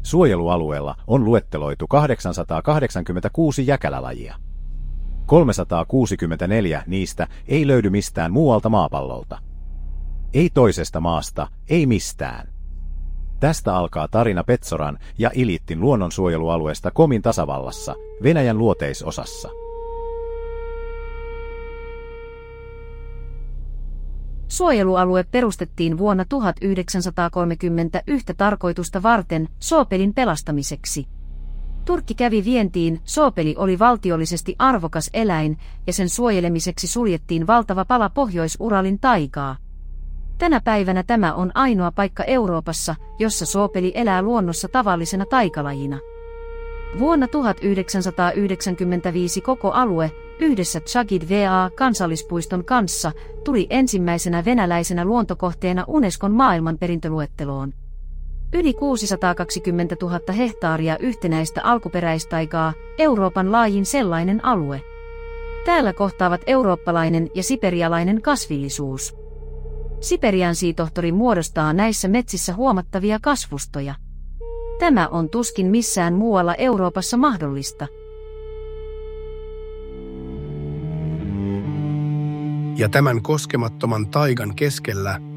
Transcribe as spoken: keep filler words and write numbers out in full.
Suojelualueella on luetteloitu kahdeksansataakahdeksankymmentäkuusi jäkälälajia. kolmesataakuusikymmentäneljä niistä ei löydy mistään muualta maapallolta. Ei toisesta maasta, ei mistään. Tästä alkaa tarina Petsoran ja Ilittin luonnonsuojelualueesta Komin tasavallassa, Venäjän luoteisosassa. Suojelualue perustettiin vuonna tuhatyhdeksänsataakolmekymmentäyksi tarkoitusta varten, soopelin pelastamiseksi. Turkki kävi vientiin, soopeli oli valtiollisesti arvokas eläin, ja sen suojelemiseksi suljettiin valtava pala Pohjois-Uralin taigaa. Tänä päivänä tämä on ainoa paikka Euroopassa, jossa soopeli elää luonnossa tavallisena taikalajina. Vuonna tuhatyhdeksänsataayhdeksänkymmentäviisi koko alue, yhdessä Tšagid-V A-kansallispuiston kanssa, tuli ensimmäisenä venäläisenä luontokohteena Unescon maailmanperintöluetteloon. Yli kuusisataakaksikymmentätuhatta hehtaaria yhtenäistä alkuperäistaigaa, Euroopan laajin sellainen alue. Täällä kohtaavat eurooppalainen ja siperialainen kasvillisuus. Siperiansiitohtori muodostaa näissä metsissä huomattavia kasvustoja. Tämä on tuskin missään muualla Euroopassa mahdollista. Ja tämän koskemattoman taigan keskellä